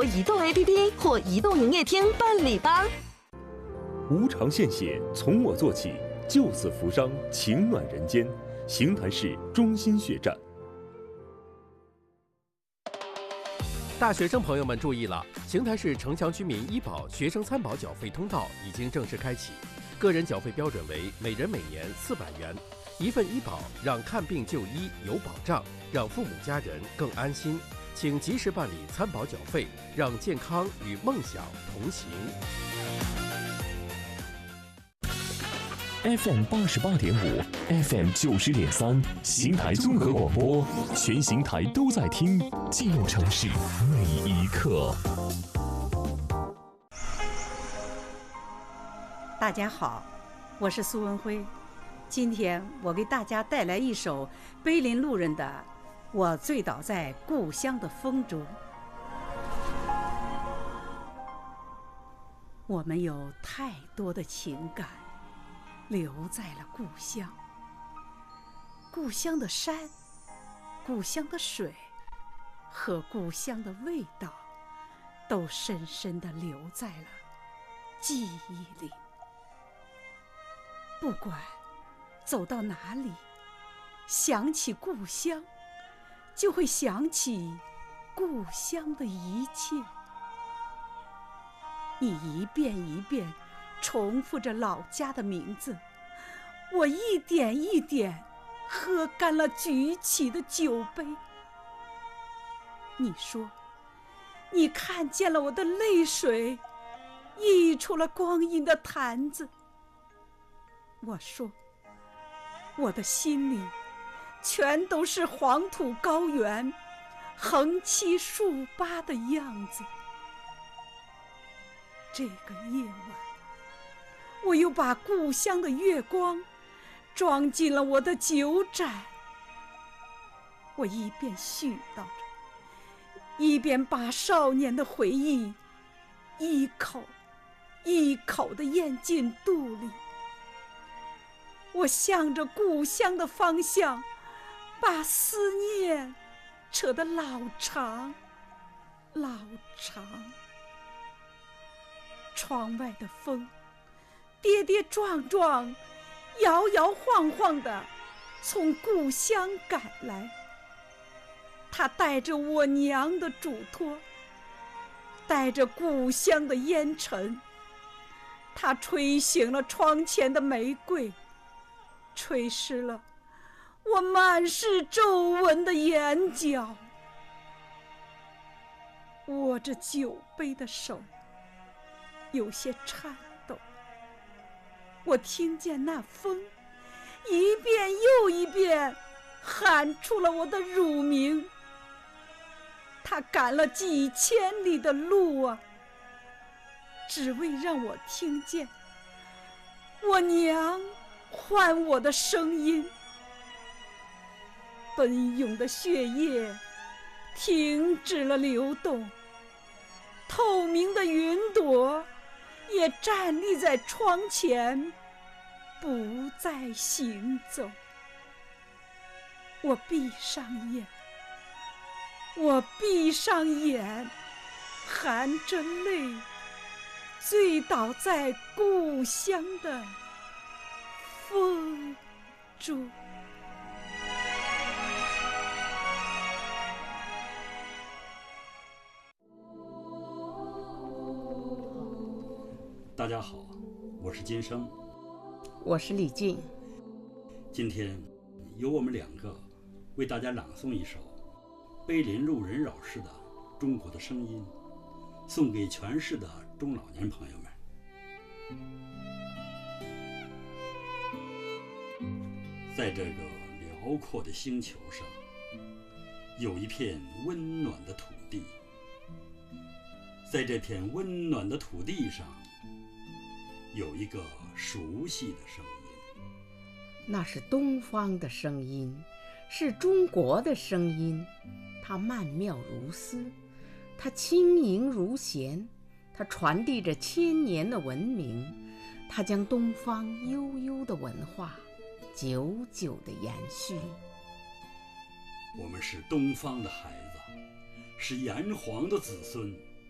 国移动 APP 或移动营业厅办理吧。 无偿献血，从我做起，救死扶伤，情暖人间。邢台市中心血站。 大学生朋友们注意了，邢台市城乡居民医保学生参保缴费通道已经正式开启，个人缴费标准为每人每年400元，一份医保让看病就医有保障，让父母家人更安心。请及时办理参保缴费，让健康与梦想同行。 FM 88.5 ，FM 90.3，邢台综合广播，全邢台都在听，记录城市每一刻。 大家好，我是苏文辉，今天我给大家带来一首碑林路人的《我醉倒在故乡的风中》。我们有太多的情感留在了故乡，故乡的山，故乡的水和故乡的味道都深深地留在了记忆里。不管走到哪里，想起故乡，就会想起故乡的一切。你一遍一遍重复着老家的名字，我一点一点喝干了举起的酒杯。你说，你看见了我的泪水溢出了光阴的坛子。我说，我的心里全都是黄土高原，横七竖八的样子。这个夜晚，我又把故乡的月光装进了我的酒盏。我一边絮叨着，一边把少年的回忆一口一口地咽进肚里。我向着故乡的方向，把思念扯得老长老长。窗外的风跌跌撞撞，摇摇晃晃地从故乡赶来，它带着我娘的嘱托，带着故乡的烟尘，它吹醒了窗前的玫瑰，吹湿了我满是皱纹的眼角。握着酒杯的手有些颤抖，我听见那风一遍又一遍喊出了我的乳名。他赶了几千里的路啊，只为让我听见我娘唤我的声音。奔涌的血液停止了流动，透明的云朵也站立在窗前，不再行走。我闭上眼，我闭上眼，含着泪，醉倒在故乡的风中。 大家好，我是金生， 我是李静。 今天由我们两个为大家朗诵一首碑林路人扰士的《中国的声音》，送给全市的中老年朋友们。在这个辽阔的星球上，有一片温暖的土地，在这片温暖的土地上，有一个熟悉的声音， 那是东方的声音，是中国的声音。它曼妙如丝，它轻盈如弦，它传递着千年的文明，它将东方悠悠的文化久久地延续。 我们是东方的孩子，是炎黄的子孙。